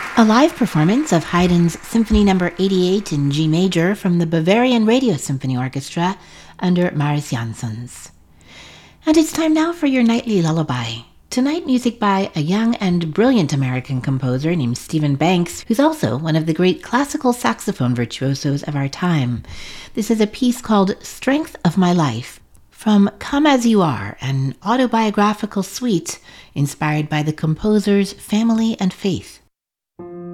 A live performance of Haydn's Symphony No. 88 in G major from the Bavarian Radio Symphony Orchestra under Marius Jansons. And it's time now for your nightly lullaby. Tonight, music by a young and brilliant American composer named Stephen Banks, who's also one of the great classical saxophone virtuosos of our time. This is a piece called Strength of My Life, from Come As You Are, an autobiographical suite inspired by the composer's family and faith.